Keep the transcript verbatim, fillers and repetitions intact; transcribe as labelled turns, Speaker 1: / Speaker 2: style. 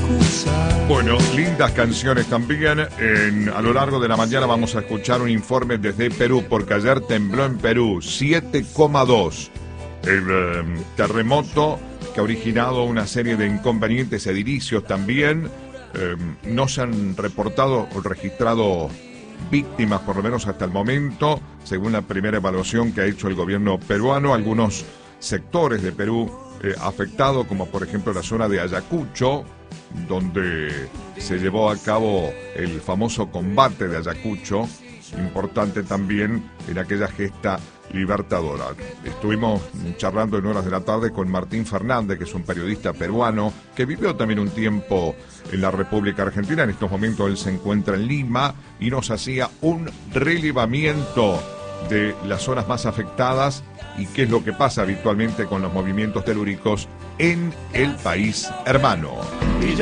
Speaker 1: Bueno, lindas canciones también. En, a lo largo de la mañana vamos a escuchar un informe desde Perú, porque ayer tembló en Perú siete coma dos. El eh, terremoto que ha originado una serie de inconvenientes edilicios también. Eh, no se han reportado o registrado víctimas, por lo menos hasta el momento, según la primera evaluación que ha hecho el gobierno peruano. Algunos sectores de Perú eh, afectados, como por ejemplo la zona de Ayacucho, donde se llevó a cabo el famoso combate de Ayacucho, importante también en aquella gesta libertadora. Estuvimos charlando en horas de la tarde con Martín Fernández, que es un periodista peruano que vivió también un tiempo en la República Argentina. En estos momentos él se encuentra en Lima y nos hacía un relevamiento de las zonas más afectadas y qué es lo que pasa habitualmente con los movimientos telúricos en el país hermano.